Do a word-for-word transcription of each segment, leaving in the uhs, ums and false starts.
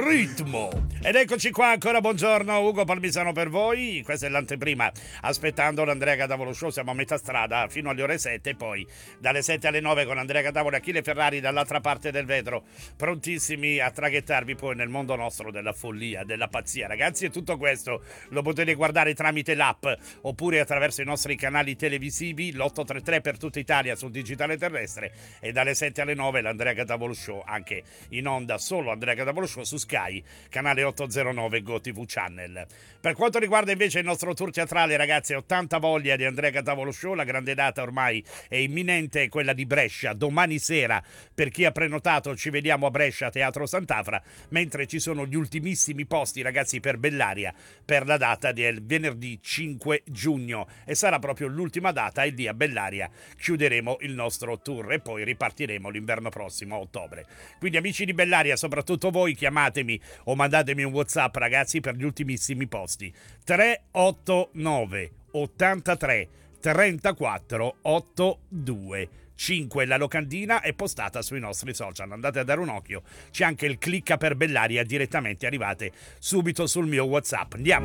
ritmo. Ed eccoci qua ancora, buongiorno, Ugo Palmisano per voi. Questa è l'anteprima, aspettando l'Andrea Catavolo Show. Siamo a metà strada fino alle ore sette, poi dalle sette alle nove con Andrea Catavolo e Achille Ferrari dall'altra parte del vetro, prontissimi a traghettarvi poi nel mondo nostro della follia, della pazzia. Ragazzi, e tutto questo lo potete guardare tramite l'app oppure attraverso i nostri canali televisivi, l'otto tre tre per tutta Italia sul digitale terrestre, e dalle sette alle nove l'Andrea Catavolo Show anche in onda, solo Andrea Catavolo Show su Sky, canale ottocentonove Go tivù Channel. Per quanto riguarda invece il nostro tour teatrale, ragazzi, ho tanta voglia di Andrea Catavolo Show. La grande data ormai è imminente, quella di Brescia, domani sera. Per chi ha prenotato ci vediamo a Brescia, Teatro Sant'Afra, mentre ci sono gli ultimissimi posti, ragazzi, per Bellaria, per la data del venerdì cinque giugno, e sarà proprio l'ultima data, e lì a Bellaria chiuderemo il nostro tour e poi ripartiremo l'inverno prossimo a ottobre. Quindi amici di Bellaria, soprattutto voi, chiamatemi o mandatemi un WhatsApp, ragazzi, per gli ultimissimi posti. tre otto nove ottantatré trentaquattro ottantadue. cinque la locandina è postata sui nostri social, andate a dare un occhio. C'è anche il clicca per Bellaria, direttamente arrivate subito sul mio WhatsApp. Andiamo.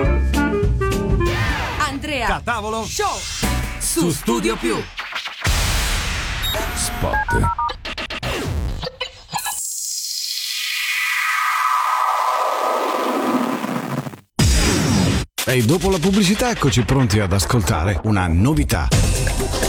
Andrea Catavolo Show su Studio Più. Spot. E dopo la pubblicità eccoci pronti ad ascoltare una novità.